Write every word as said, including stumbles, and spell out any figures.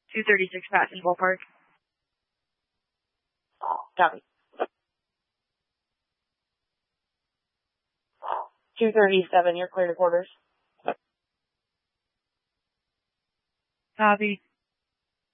two thirty-six Patton Ballpark. Copy. two thirty-seven, you're clear to quarters. Copy.